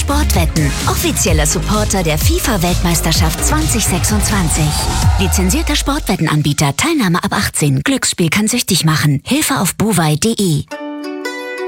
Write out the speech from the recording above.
Sportwetten, offizieller Supporter der FIFA-Weltmeisterschaft 2026. Lizenzierter Sportwettenanbieter, Teilnahme ab 18. Glücksspiel kann süchtig machen. Hilfe auf bovai.de.